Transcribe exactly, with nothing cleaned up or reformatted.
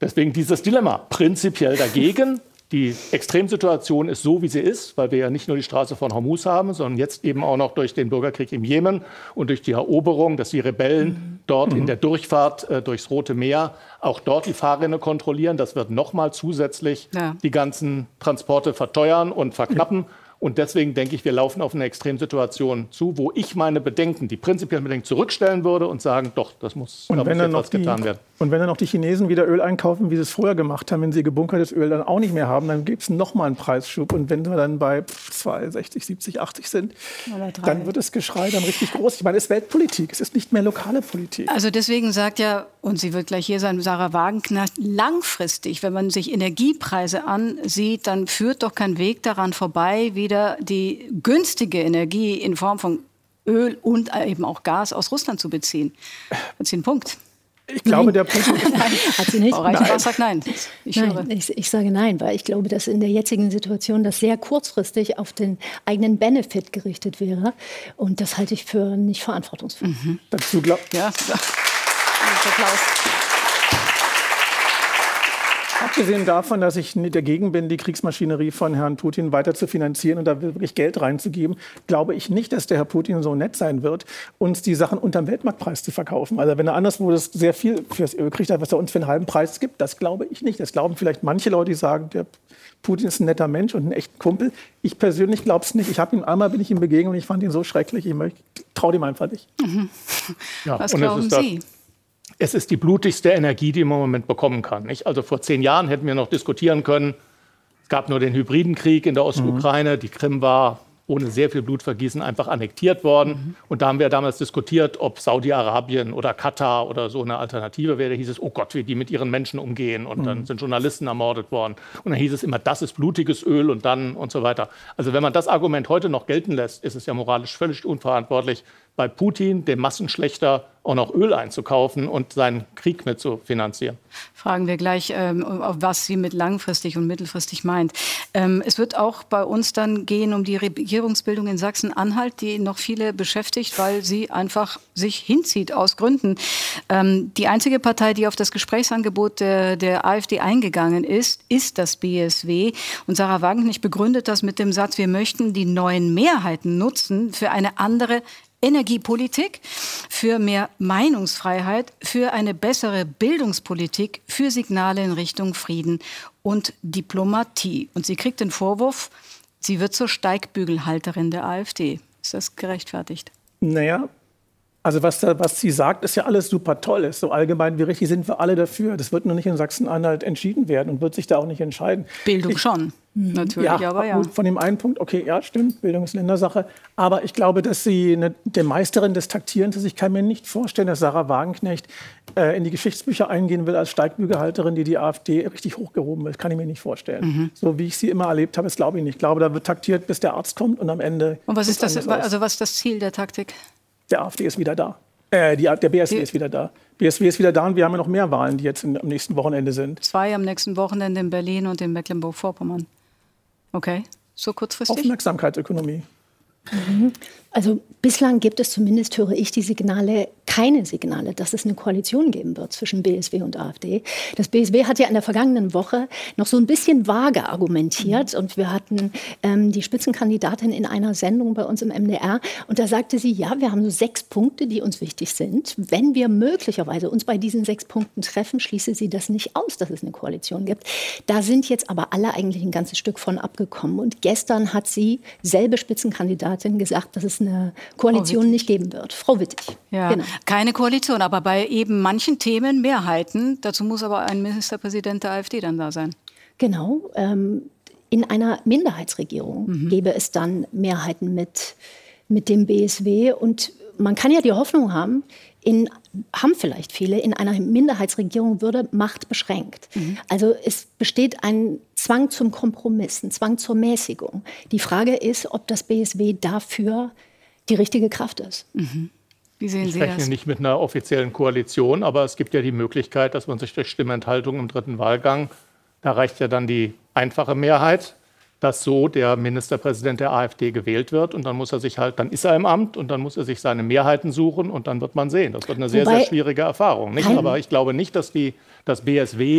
deswegen dieses Dilemma. Prinzipiell dagegen. Die Extremsituation ist so, wie sie ist, weil wir ja nicht nur die Straße von Hormuz haben, sondern jetzt eben auch noch durch den Bürgerkrieg im Jemen und durch die Eroberung, dass die Rebellen mhm. dort mhm. in der Durchfahrt äh, durchs Rote Meer auch dort die Fahrrinne kontrollieren. Das wird noch mal zusätzlich ja. die ganzen Transporte verteuern und verknappen. Und deswegen denke ich, wir laufen auf eine Extremsituation zu, wo ich meine Bedenken, die prinzipiellen Bedenken, zurückstellen würde und sagen, doch, das muss, und da wenn muss jetzt noch was die, getan werden. Und wenn dann noch die Chinesen wieder Öl einkaufen, wie sie es vorher gemacht haben, wenn sie gebunkertes Öl dann auch nicht mehr haben, dann gibt es noch mal einen Preisschub. Und wenn wir dann bei zwei, sechzig, siebzig, achtzig sind, dann wird das Geschrei dann richtig groß. Ich meine, es ist Weltpolitik, es ist nicht mehr lokale Politik. Also deswegen sagt ja, und sie wird gleich hier sein, Sarah Wagenknecht, langfristig, wenn man sich Energiepreise ansieht, dann führt doch kein Weg daran vorbei, wieder die günstige Energie in Form von Öl und eben auch Gas aus Russland zu beziehen. Hat sie einen Punkt? Ich glaube, nein. der Punkt nein, hat sie nicht. Frau Reichenbach sagt nein. Ich, nein ich, ich sage nein, weil ich glaube, dass in der jetzigen Situation das sehr kurzfristig auf den eigenen Benefit gerichtet wäre. Und das halte ich für nicht verantwortungsvoll. Mhm. Dazu glaubt ja. Applaus. Abgesehen davon, dass ich dagegen bin, die Kriegsmaschinerie von Herrn Putin weiter zu finanzieren und da wirklich Geld reinzugeben, glaube ich nicht, dass der Herr Putin so nett sein wird, uns die Sachen unterm Weltmarktpreis zu verkaufen. Also wenn er anderswo das sehr viel fürs Öl kriegt, was er uns für einen halben Preis gibt, das glaube ich nicht. Das glauben vielleicht manche Leute, die sagen, der Putin ist ein netter Mensch und ein echter Kumpel. Ich persönlich glaube es nicht. Ich habe ihn einmal bin ich ihm begegnet und ich fand ihn so schrecklich. Ich traue dem einfach nicht. Mhm. Ja, was glauben Sie? Es ist die blutigste Energie, die man im Moment bekommen kann. Nicht? Also vor zehn Jahren hätten wir noch diskutieren können, es gab nur den Hybridenkrieg in der Ostukraine, mhm. die Krim war ohne sehr viel Blutvergießen einfach annektiert worden. Mhm. Und da haben wir damals diskutiert, ob Saudi-Arabien oder Katar oder so eine Alternative wäre. Da hieß es, oh Gott, wie die mit ihren Menschen umgehen. Und mhm. dann sind Journalisten ermordet worden. Und dann hieß es immer, das ist blutiges Öl und dann und so weiter. Also wenn man das Argument heute noch gelten lässt, ist es ja moralisch völlig unverantwortlich, bei Putin, dem Massenschlechter, auch noch Öl einzukaufen und seinen Krieg mit zu finanzieren. Fragen wir gleich, ähm, was sie mit langfristig und mittelfristig meint. Ähm, es wird auch bei uns dann gehen um die Regierungsbildung in Sachsen-Anhalt, die noch viele beschäftigt, weil sie einfach sich hinzieht aus Gründen. Ähm, die einzige Partei, die auf das Gesprächsangebot der, der AfD eingegangen ist, ist das B S W. Und Sarah Wagenknecht begründet das mit dem Satz, wir möchten die neuen Mehrheiten nutzen für eine andere Energiepolitik, für mehr Meinungsfreiheit, für eine bessere Bildungspolitik, für Signale in Richtung Frieden und Diplomatie. Und sie kriegt den Vorwurf, sie wird zur Steigbügelhalterin der AfD. Ist das gerechtfertigt? Naja, also was, da, was sie sagt, ist ja alles super toll. Ist so allgemein wie richtig sind wir alle dafür. Das wird nur nicht in Sachsen-Anhalt entschieden werden und wird sich da auch nicht entscheiden. Bildung ich, schon, natürlich, ja, aber ja. Von dem einen Punkt, okay, ja, stimmt, Bildung ist Ländersache. Aber ich glaube, dass sie eine der Meisterin des Taktierens ist. Ich kann mir nicht vorstellen, dass Sarah Wagenknecht äh, in die Geschichtsbücher eingehen will als Steigbügelhalterin, die die AfD richtig hochgehoben will. Das kann ich mir nicht vorstellen. Mhm. So wie ich sie immer erlebt habe, das glaube ich nicht. Ich glaube, da wird taktiert, bis der Arzt kommt und am Ende. Und was ist das? Also was ist das Ziel der Taktik? Der AfD ist wieder da. Äh, die, der B S W die, ist wieder da. B S W ist wieder da und wir haben ja noch mehr Wahlen, die jetzt in, am nächsten Wochenende sind. Zwei am nächsten Wochenende in Berlin und in Mecklenburg-Vorpommern. Okay, so kurzfristig? Aufmerksamkeitsökonomie. Mhm. Also bislang gibt es zumindest, höre ich die Signale, keine Signale, dass es eine Koalition geben wird zwischen B S W und AfD. Das B S W hat ja in der vergangenen Woche noch so ein bisschen vage argumentiert. Mhm. Und wir hatten ähm, die Spitzenkandidatin in einer Sendung bei uns im M D R. Und da sagte sie, ja, wir haben so sechs Punkte, die uns wichtig sind. Wenn wir möglicherweise uns bei diesen sechs Punkten treffen, schließe sie das nicht aus, dass es eine Koalition gibt. Da sind jetzt aber alle eigentlich ein ganzes Stück von abgekommen. Und gestern hat sie, selbe Spitzenkandidatin, gesagt, dass es eine Koalition nicht geben wird. Frau Wittig. Ja, genau. Keine Koalition, aber bei eben manchen Themen Mehrheiten. Dazu muss aber ein Ministerpräsident der AfD dann da sein. Genau. Ähm, in einer Minderheitsregierung mhm. gäbe es dann Mehrheiten mit, mit dem B S W. Und man kann ja die Hoffnung haben, in, haben vielleicht viele, in einer Minderheitsregierung würde Macht beschränkt. Mhm. Also es besteht ein Zwang zum Kompromiss, ein Zwang zur Mäßigung. Die Frage ist, ob das B S W dafür die richtige Kraft ist. Mhm. Wie sehen ich Sie rechne das? nicht mit einer offiziellen Koalition, aber es gibt ja die Möglichkeit, dass man sich durch Stimmenthaltung im dritten Wahlgang, da reicht ja dann die einfache Mehrheit, dass so der Ministerpräsident der AfD gewählt wird und dann muss er sich halt, dann ist er im Amt und dann muss er sich seine Mehrheiten suchen und dann wird man sehen. Das wird eine sehr, Wobei, sehr schwierige Erfahrung. Nicht? Aber ich glaube nicht, dass die, das B S W